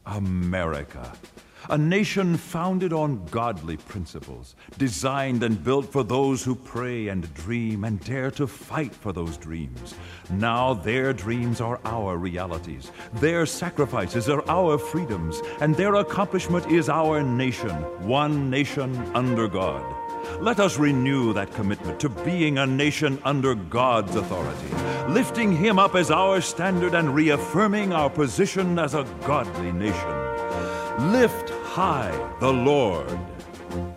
America. A nation founded on godly principles, designed and built for those who pray and dream and dare to fight for those dreams. Now their dreams are our realities, their sacrifices are our freedoms, and their accomplishment is our nation, one nation under God. Let us renew that commitment to being a nation under God's authority, lifting Him up as our standard and reaffirming our position as a godly nation. Lift high the Lord.